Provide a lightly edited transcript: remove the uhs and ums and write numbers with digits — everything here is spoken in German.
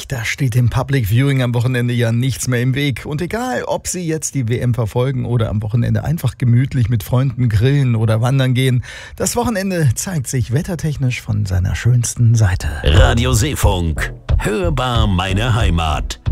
ehrlich, da steht dem Public Viewing am Wochenende ja nichts mehr im Weg. Und egal, ob Sie jetzt die WM verfolgen oder am Wochenende einfach gemütlich mit Freunden grillen oder wandern gehen, das Wochenende zeigt sich wettertechnisch von seiner schönsten Seite. Radio Seefunk. Hörbar meine Heimat.